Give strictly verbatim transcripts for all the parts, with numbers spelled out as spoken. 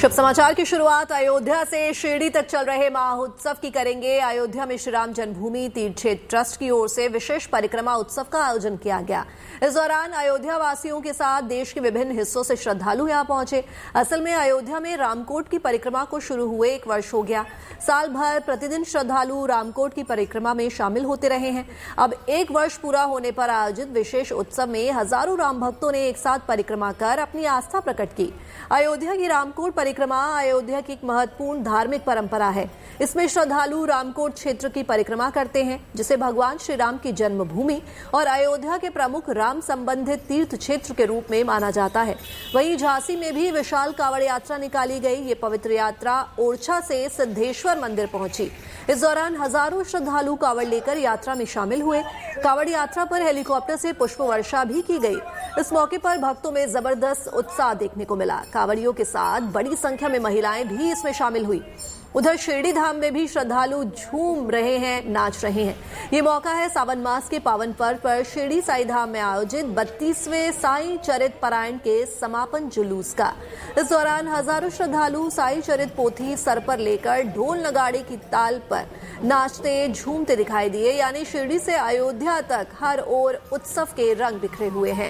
शुभ समाचार की शुरुआत अयोध्या से शिरडी तक चल रहे महोत्सव की करेंगे। अयोध्या में श्री राम जन्मभूमि तीर्थ क्षेत्र ट्रस्ट की ओर से विशेष परिक्रमा उत्सव का आयोजन किया गया। इस दौरान अयोध्या वासियों के साथ देश के विभिन्न हिस्सों से श्रद्धालु यहां पहुंचे। असल में अयोध्या में रामकोट की परिक्रमा को शुरू हुए एक वर्ष हो गया। साल भर प्रतिदिन श्रद्धालु रामकोट की परिक्रमा में शामिल होते रहे हैं। अब एक वर्ष पूरा होने पर आयोजित विशेष उत्सव में हजारों राम भक्तों ने एक साथ परिक्रमा कर अपनी आस्था प्रकट की। अयोध्या की रामकोट परिक्रमा अयोध्या की एक महत्वपूर्ण धार्मिक परंपरा है। इसमें श्रद्धालु रामकोट क्षेत्र की परिक्रमा करते हैं, जिसे भगवान श्री राम की जन्मभूमि और अयोध्या के प्रमुख राम संबंधित तीर्थ क्षेत्र के रूप में माना जाता है। वहीं झांसी में भी विशाल कावड़ यात्रा निकाली गई। ये पवित्र यात्रा ओरछा से सिद्धेश्वर मंदिर पहुंची। इस दौरान हजारों श्रद्धालु कावड़ लेकर यात्रा में शामिल हुए। कावड़ यात्रा पर हेलीकॉप्टर से पुष्प वर्षा भी की गई। इस मौके पर भक्तों में जबरदस्त उत्साह देखने को मिला। कावड़ियों के साथ बड़ी संख्या में महिलाएं भी इसमें शामिल हुई। उधर शिरडी धाम में भी श्रद्धालु झूम रहे हैं, नाच रहे हैं। ये मौका है सावन मास के पावन पर्व पर शिरडी साई धाम में आयोजित बत्तीसवें साई चरित पारायण के समापन जुलूस का। इस दौरान हजारों श्रद्धालु साई चरित पोथी सर पर लेकर ढोल नगाड़े की ताल पर नाचते झूमते दिखाई दिए। यानी शिरडी से अयोध्या तक हर ओर उत्सव के रंग बिखरे हुए हैं।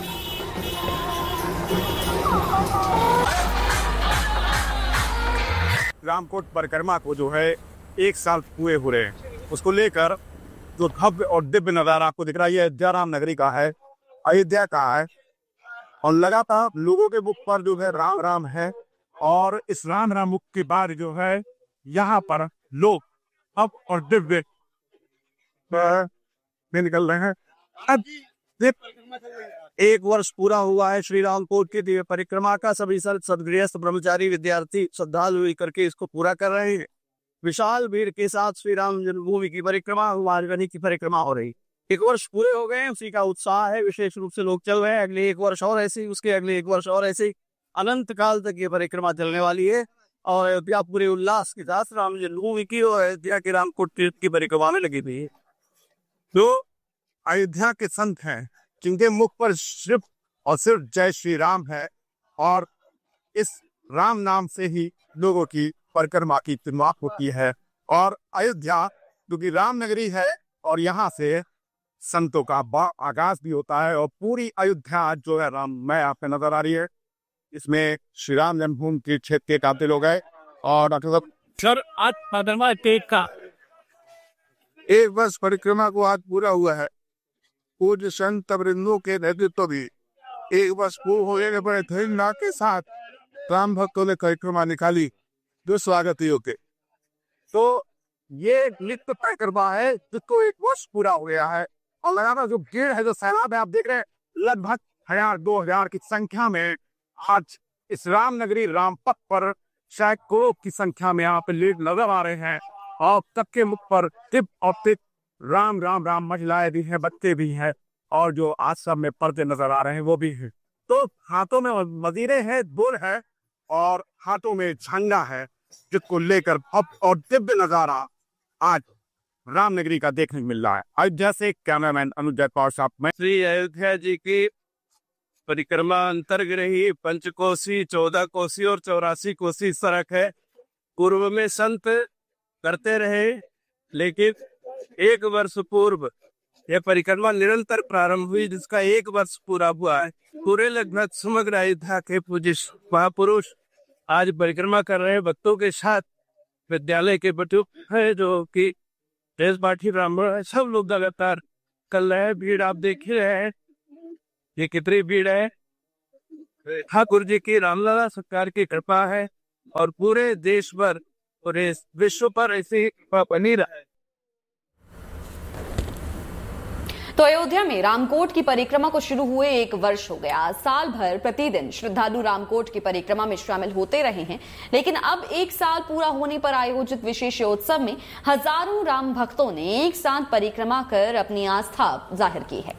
रामकोट परिक्रमा को जो है एक साल पूरे हो रहे हैं, उसको लेकर जो भव्य और दिव्य नजारा आपको दिख रहा है, ये अयोध्या राम नगरी का है, अयोध्या का है। और लगातार लोगों के मुख पर जो है राम राम है। और इस राम राम मुख के बाद जो है यहाँ पर लोग अब और दिव्य में निकल रहे हैं। अब एक वर्ष पूरा हुआ है श्री रामकोट की दिव्य परिक्रमा का। सभी सदगृहस्थ ब्रह्मचारी विद्यार्थी श्रद्धालु करके इसको पूरा कर रहे हैं। विशाल भीड़ के साथ श्री राम जन्मभूमि की परिक्रमा, राजधानी की परिक्रमा हो रही। एक वर्ष पूरे हो गए, उसी का उत्साह है। विशेष रूप से लोग चल रहे हैं। अगले एक वर्ष और ऐसे ही, उसके अगले एक वर्ष और ऐसे ही, अनंत काल तक ये परिक्रमा चलने वाली है। और अयोध्या पूरे उल्लास के साथ राम जन्मभूमि की और अयोध्या के रामकोट तीर्थ की परिक्रमा में लगी हुई है। तो अयोध्या के संत हैं जिनके मुख पर सिर्फ और सिर्फ जय श्री राम है। और इस राम नाम से ही लोगों की परिक्रमा की शुरुआत होती है। और अयोध्या क्योंकि राम नगरी है और यहाँ से संतों का आगाज भी होता है। और पूरी अयोध्या जो है राममय आपको नजर आ रही है। इसमें श्री राम जन्मभूमि के क्षेत्र के काफी लोग हैं। और डॉक्टर साहब सर, आज परिक्रमा का एक वर्ष परिक्रमा को आज पूरा हुआ है। पूज्य संत वृंदों के नेतृत्व भी एक वर्ष पूर्ण होने पर धैर्य के साथ राम भक्तों ने परिक्रमा निकाली, जो स्वागत योग्य। तो ये नित्य परिक्रमा है जिसको एक वर्ष पूरा हो गया है। और लगातार जो भीड़ है, जो सैलाब है, आप देख रहे हैं, लगभग हजार दो हजार की संख्या में आज इस राम नगरी रामपथ पर सैकड़ों की संख्या में यहाँ पे लोग नजर आ रहे हैं। और सबके मुख पर तिप और तिप राम राम राम, महिलाएं भी हैं, बच्चे भी हैं, और जो आश्रम में पर्दे नजर आ रहे हैं वो भी हैं। तो हाथों में मदिरे है, बोल है, और हाथों में झंडा है, जिसको लेकर भव्य और दिव्य नजारा आज राम नगरी का देखने को मिल रहा है। अयोध्या से कैमरामैन अनुज जयपाल साहब में। श्री अयोध्या जी की परिक्रमा अंतर्गत ही पंचकोसी, चौदह कोसी और चौरासी कोसी सड़क है। पूर्व में संत करते रहे, लेकिन एक वर्ष पूर्व यह परिक्रमा निरंतर प्रारंभ हुई, जिसका एक वर्ष पूरा हुआ है। पूरे लगभग समग्र अयोध्या के पूज्य महापुरुष आज परिक्रमा कर रहे हैं भक्तों के साथ। विद्यालय के बच्चे है जो कि देश पाठी ब्राह्मण है, सब लोग लगातार कर रहे हैं। भीड़ आप देख ही रहे हैं, ये कितनी भीड़ है। ठाकुर जी की रामलला सरकार की कृपा है और पूरे देश भर, पूरे विश्व पर ऐसी कृपा बनी रहा है। तो अयोध्या में रामकोट की परिक्रमा को शुरू हुए एक वर्ष हो गया। साल भर प्रतिदिन श्रद्धालु रामकोट की परिक्रमा में शामिल होते रहे हैं, लेकिन अब एक साल पूरा होने पर आयोजित विशेष उत्सव में हजारों राम भक्तों ने एक साथ परिक्रमा कर अपनी आस्था जाहिर की है।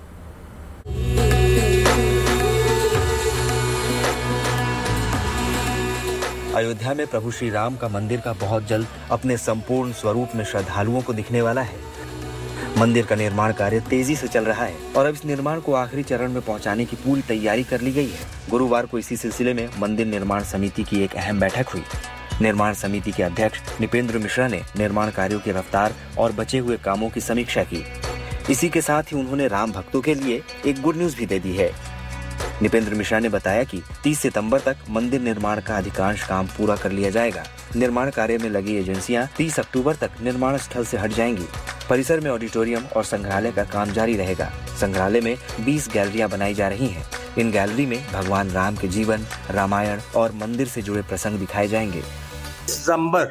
अयोध्या में प्रभु श्री राम का मंदिर का बहुत जल्द अपने संपूर्ण स्वरूप में श्रद्धालुओं को दिखने वाला है। मंदिर का निर्माण कार्य तेजी से चल रहा है और अब इस निर्माण को आखिरी चरण में पहुंचाने की पूरी तैयारी कर ली गई है। गुरुवार को इसी सिलसिले में मंदिर निर्माण समिति की एक अहम बैठक हुई। निर्माण समिति के अध्यक्ष निपेंद्र मिश्रा ने निर्माण कार्यों की रफ्तार और बचे हुए कामों की समीक्षा की। इसी के साथ ही उन्होंने राम भक्तों के लिए एक गुड न्यूज भी दे दी है। निपेंद्र मिश्रा ने बताया कि तीस सितंबर तक मंदिर निर्माण का अधिकांश काम पूरा कर लिया जाएगा। निर्माण कार्य में लगी एजेंसियां तीस अक्टूबर तक निर्माण स्थल से हट जाएंगी। परिसर में ऑडिटोरियम और संग्रहालय का काम जारी रहेगा। संग्रहालय में बीस गैलरियां बनाई जा रही हैं। इन गैलरी में भगवान राम के जीवन, रामायण और मंदिर से जुड़े प्रसंग दिखाए जाएंगे। सितंबर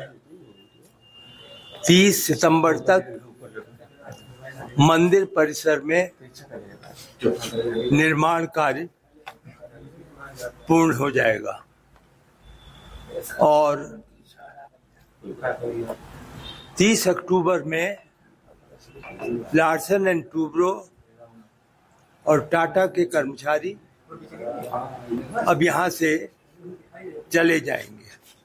तीस सितंबर तक मंदिर परिसर में निर्माण कार्य पूर्ण हो जाएगा और तीस अक्टूबर में लार्सन एंड टूब्रो और टाटा के कर्मचारी अब यहाँ से चले जाएंगे।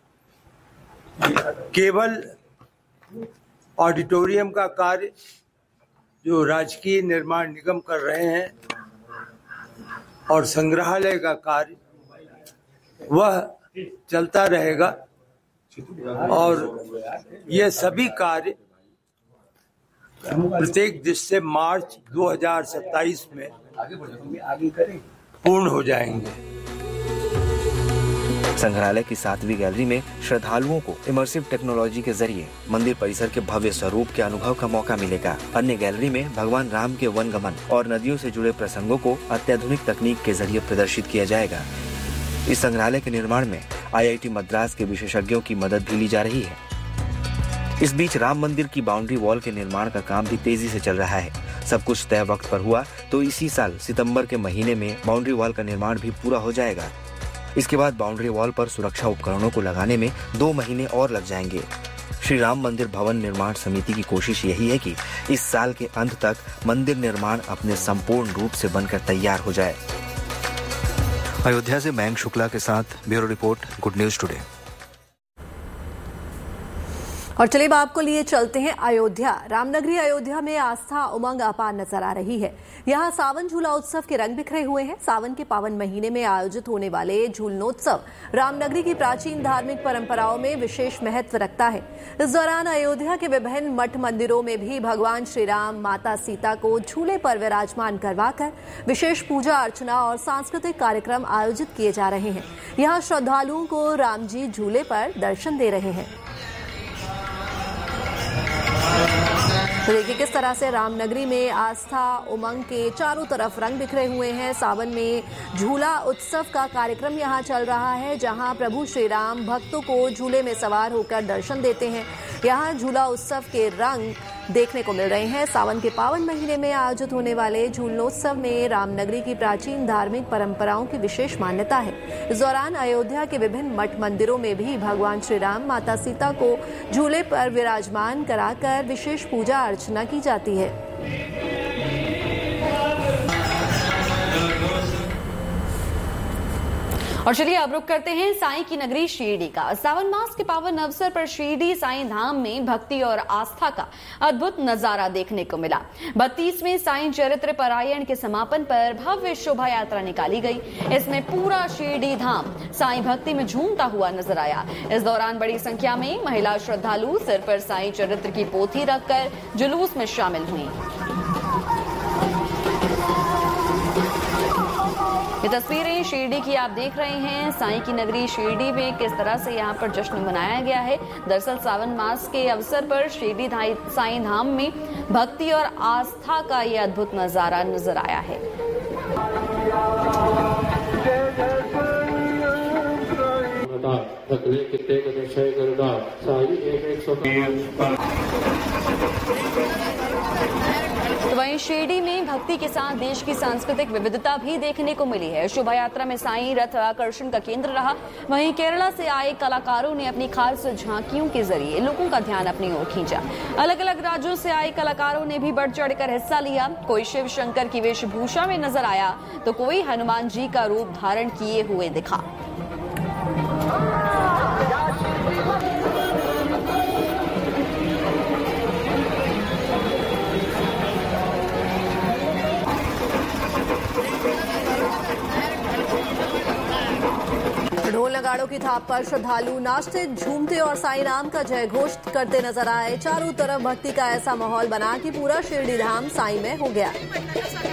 केवल ऑडिटोरियम का कार्य जो राजकीय निर्माण निगम कर रहे हैं और संग्रहालय का कार्य वह चलता रहेगा और यह सभी कार्य प्रत्येक दिवस से मार्च दो हज़ार सत्ताईस में पूर्ण हो जाएंगे। संग्रहालय की सातवीं गैलरी में श्रद्धालुओं को इमर्सिव टेक्नोलॉजी के जरिए मंदिर परिसर के भव्य स्वरूप के अनुभव का मौका मिलेगा। अन्य गैलरी में भगवान राम के वनगमन और नदियों से जुड़े प्रसंगों को अत्याधुनिक तकनीक के जरिए प्रदर्शित किया जाएगा। इस संग्रहालय के निर्माण में आई आई टी मद्रास के विशेषज्ञों की मदद भी ली जा रही है। इस बीच राम मंदिर की बाउंड्री वॉल के निर्माण का काम भी तेजी से चल रहा है। सब कुछ तय वक्त पर हुआ तो इसी साल सितंबर के महीने में बाउंड्री वॉल का निर्माण भी पूरा हो जाएगा। इसके बाद बाउंड्री वॉल पर सुरक्षा उपकरणों को लगाने में दो महीने और लग जाएंगे। श्री राम मंदिर भवन निर्माण समिति की कोशिश यही है कि इस साल के अंत तक मंदिर निर्माण अपने संपूर्ण रूप से बनकर तैयार हो जाए। अयोध्या से मयंक शुक्ला के साथ bureau report, good news today. और चलिए अब आपको लिए चलते हैं अयोध्या। रामनगरी अयोध्या में आस्था उमंग अपार नजर आ रही है। यहाँ सावन झूला उत्सव के रंग बिखरे हुए हैं। सावन के पावन महीने में आयोजित होने वाले झूलनोत्सव रामनगरी की प्राचीन धार्मिक परंपराओं में विशेष महत्व रखता है। इस दौरान अयोध्या के विभिन्न मठ मंदिरों में भी भगवान श्री राम, माता सीता को झूले पर विराजमान करवाकर विशेष पूजा अर्चना और सांस्कृतिक कार्यक्रम आयोजित किए जा रहे हैं। यहाँ श्रद्धालुओं को राम जी झूले पर दर्शन दे रहे हैं। तो देखिए किस तरह से रामनगरी में आस्था उमंग के चारों तरफ रंग बिखरे हुए हैं। सावन में झूला उत्सव का कार्यक्रम यहाँ चल रहा है, जहाँ प्रभु श्री राम भक्तों को झूले में सवार होकर दर्शन देते हैं। यहाँ झूला उत्सव के रंग देखने को मिल रहे हैं। सावन के पावन महीने में आयोजित होने वाले झूलनोत्सव में रामनगरी की प्राचीन धार्मिक परंपराओं की विशेष मान्यता है। इस दौरान अयोध्या के विभिन्न मठ मंदिरों में भी भगवान श्री राम, माता सीता को झूले पर विराजमान कराकर विशेष पूजा अर्चना की जाती है। और चलिए अब रुक करते हैं साईं की नगरी शिरडी का। सावन मास के पावन अवसर पर शिरडी साईं धाम में भक्ति और आस्था का अद्भुत नजारा देखने को मिला। बत्तीसवें साईं चरित्र पारायण के समापन पर भव्य शोभा यात्रा निकाली गई। इसमें पूरा शिरडी धाम साईं भक्ति में झूमता हुआ नजर आया। इस दौरान बड़ी संख्या में महिला श्रद्धालु सिर पर साईं चरित्र की पोथी रखकर जुलूस में शामिल हुई। ये तस्वीरें शिरडी की आप देख रहे हैं। साईं की नगरी शिरडी में किस तरह से यहाँ पर जश्न मनाया गया है। दरअसल सावन मास के अवसर पर शिरडी साईं धाम में भक्ति और आस्था का ये अद्भुत नजारा नजर आया है। तो वहीं शिरडी में भक्ति के साथ देश की सांस्कृतिक विविधता भी देखने को मिली है। शोभा यात्रा में साईं रथ आकर्षण का केंद्र रहा। वहीं केरला से आए कलाकारों ने अपनी खास झांकियों के जरिए लोगों का ध्यान अपनी ओर खींचा। अलग अलग राज्यों से आए कलाकारों ने भी बढ़ चढ़कर हिस्सा लिया। कोई शिव शंकर की वेशभूषा में नजर आया तो कोई हनुमान जी का रूप धारण किए हुए दिखा। ढोल नगाड़ों की थाप पर श्रद्धालु नाचते झूमते और साईं नाम का जय घोष करते नजर आए। चारों तरफ भक्ति का ऐसा माहौल बना कि पूरा शिरडी धाम साईं में हो गया।